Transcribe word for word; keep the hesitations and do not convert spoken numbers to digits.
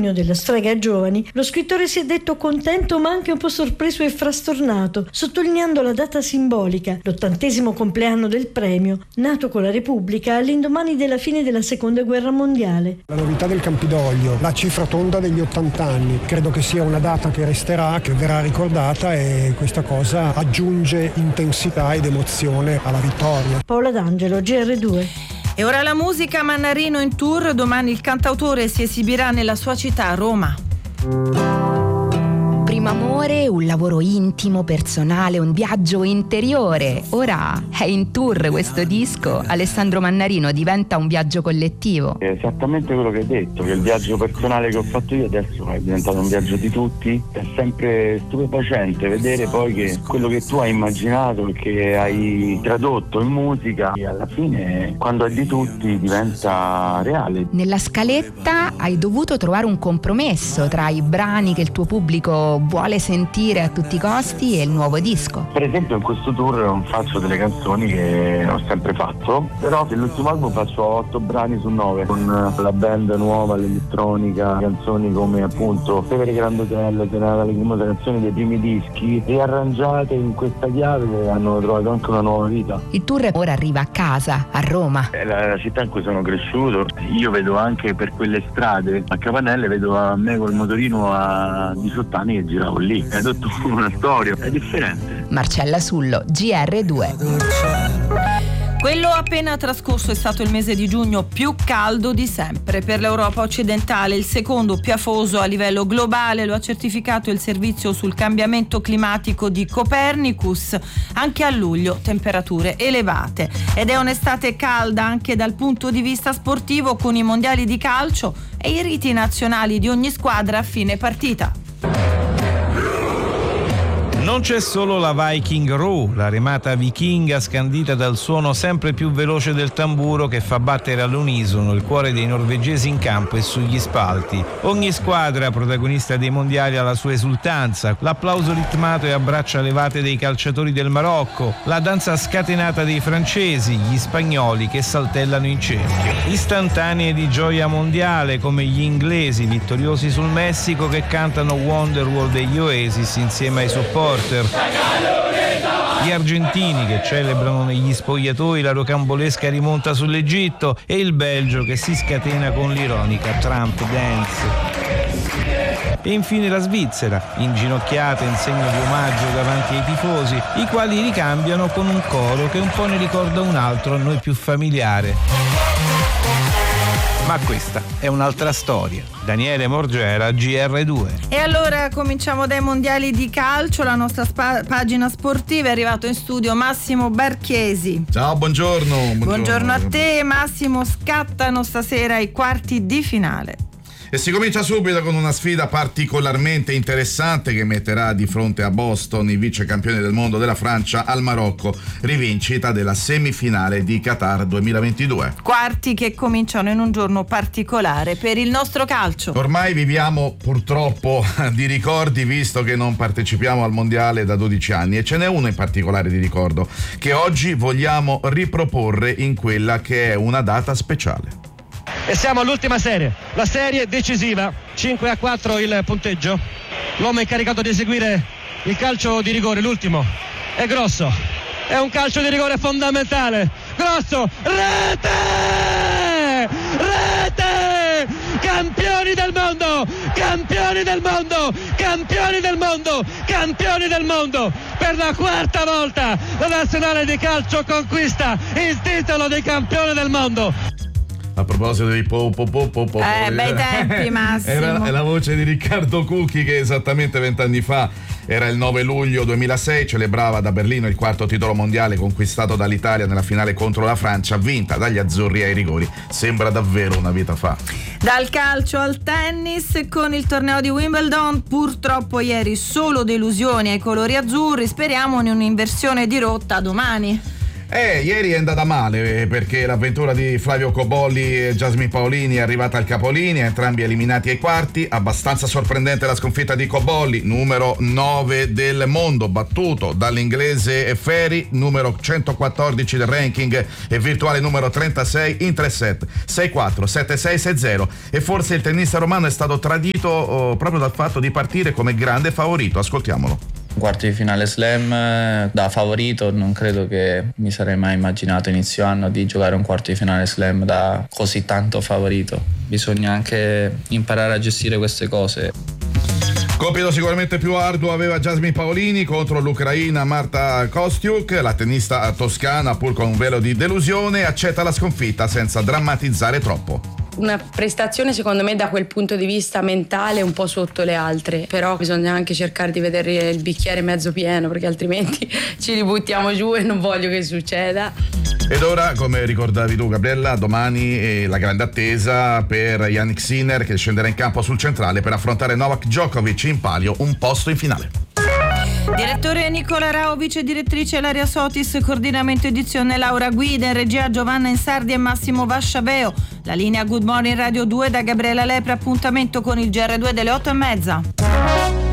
giugno della strega ai giovani, lo scrittore si è detto contento ma anche un po' sorpreso e frastornato, sottolineando la data simbolica, l'ottantesimo compleanno del premio, nato con la Repubblica all'indomani della fine della Seconda Guerra Mondiale. La novità del Campidoglio, la cifra tonda degli ottanta anni, credo che sia una data che resterà, che verrà ricordata, e questa cosa aggiunge intensità ed emozione alla vittoria. Paola D'Angelo, G R due. E ora la musica. Mannarino in tour, domani il cantautore si esibirà nella sua città, Roma. Primo amore, un lavoro intimo, personale, un viaggio interiore. Ora è in tour questo disco. Alessandro Mannarino, diventa un viaggio collettivo. È esattamente quello che hai detto, che il viaggio personale che ho fatto io adesso è diventato un viaggio di tutti. È sempre stupefacente vedere poi che quello che tu hai immaginato e che hai tradotto in musica, alla fine, quando è di tutti, diventa reale. Nella scaletta hai dovuto trovare un compromesso tra i brani che il tuo pubblico vuole sentire a tutti i costi e il nuovo disco. Per esempio in questo tour non faccio delle canzoni che ho sempre fatto, però nell'ultimo album faccio otto brani su nove con la band nuova, l'elettronica, canzoni come appunto Tevere Grand Hotel, che era una delle canzoni dei primi dischi, riarrangiate in questa chiave, hanno trovato anche una nuova vita. Il tour ora arriva a casa, a Roma. È la città in cui sono cresciuto, io vedo anche per quelle strade a Capanelle, vedo a me col motorino a diciotto anni che giravo lì, è tutta una storia, è differente. Marcella Sullo, G R due. Quello appena trascorso è stato il mese di giugno più caldo di sempre per l'Europa occidentale, il secondo più afoso a livello globale, lo ha certificato il servizio sul cambiamento climatico di Copernicus. Anche a luglio temperature elevate ed è un'estate calda anche dal punto di vista sportivo, con i mondiali di calcio e i riti nazionali di ogni squadra a fine partita. Non c'è solo la Viking Row, la remata vichinga scandita dal suono sempre più veloce del tamburo che fa battere all'unisono il cuore dei norvegesi in campo e sugli spalti. Ogni squadra protagonista dei mondiali ha la sua esultanza, l'applauso ritmato e a braccia levate dei calciatori del Marocco, la danza scatenata dei francesi, gli spagnoli che saltellano in cerchio. Istantanee di gioia mondiale come gli inglesi vittoriosi sul Messico che cantano Wonderwall degli Oasis insieme ai supporter. Gli argentini che celebrano negli spogliatoi la rocambolesca rimonta sull'Egitto e il Belgio che si scatena con l'ironica Trump dance. E infine la Svizzera, inginocchiata in segno di omaggio davanti ai tifosi, i quali ricambiano con un coro che un po' ne ricorda un altro a noi più familiare. Ma questa è un'altra storia. Daniele Morgera, G R due. E allora cominciamo dai mondiali di calcio, la nostra spa- pagina sportiva. È arrivato in studio Massimo Barchiesi. Ciao, buongiorno. Buongiorno, buongiorno a te Massimo. Scattano stasera i quarti di finale. E si comincia subito con una sfida particolarmente interessante che metterà di fronte a Boston i vice campioni del mondo della Francia al Marocco, rivincita della semifinale di Qatar duemilaventidue. Quarti che cominciano in un giorno particolare per il nostro calcio. Ormai viviamo purtroppo di ricordi, visto che non partecipiamo al mondiale da dodici anni, e ce n'è uno in particolare di ricordo che oggi vogliamo riproporre in quella che è una data speciale. E siamo all'ultima serie, la serie decisiva, cinque a quattro il punteggio. L'uomo incaricato di eseguire il calcio di rigore, l'ultimo, è Grosso. È un calcio di rigore fondamentale. Grosso, rete! Rete! Campioni del mondo! Campioni del mondo! Campioni del mondo! Campioni del mondo! Per la quarta volta la nazionale di calcio conquista il titolo di campione del mondo. A proposito di po po po po po eh, bei tempi Massimo. Era la voce di Riccardo Cucchi che esattamente vent'anni fa, era il nove luglio duemilasei, celebrava da Berlino il quarto titolo mondiale conquistato dall'Italia nella finale contro la Francia, vinta dagli azzurri ai rigori. Sembra davvero una vita fa. Dal calcio al tennis con il torneo di Wimbledon, purtroppo ieri solo delusioni ai colori azzurri, speriamo in un'inversione di rotta domani. Eh, ieri è andata male perché l'avventura di Flavio Cobolli e Jasmine Paolini è arrivata al capolinea, entrambi eliminati ai quarti. Abbastanza sorprendente la sconfitta di Cobolli, numero nove del mondo, battuto dall'inglese Ferry, numero centoquattordici del ranking e virtuale numero trentasei in tre set, sei quattro, sette sei, sei zero. E forse il tennista romano è stato tradito oh, proprio dal fatto di partire come grande favorito. Ascoltiamolo. Quarti di finale slam da favorito, non credo che mi sarei mai immaginato inizio anno di giocare un quarto di finale slam da così tanto favorito. Bisogna anche imparare a gestire queste cose. Compito sicuramente più arduo aveva Jasmine Paolini contro l'ucraina Marta Kostyuk. La tennista toscana, pur con un velo di delusione, accetta la sconfitta senza drammatizzare troppo. Una prestazione secondo me da quel punto di vista mentale un po' sotto le altre, però bisogna anche cercare di vedere il bicchiere mezzo pieno, perché altrimenti ci ributtiamo giù e non voglio che succeda. Ed ora, come ricordavi tu Gabriella, domani è la grande attesa per Jannik Sinner che scenderà in campo sul centrale per affrontare Novak Djokovic in palio un posto in finale. Direttore Nicola Rao, vice direttrice Ilaria Sotis, coordinamento edizione Laura Guida, in regia Giovanna Insardi e Massimo Vasciaveo. La linea Good Morning Radio due da Gabriella Lepre, appuntamento con il G R due delle otto e mezza.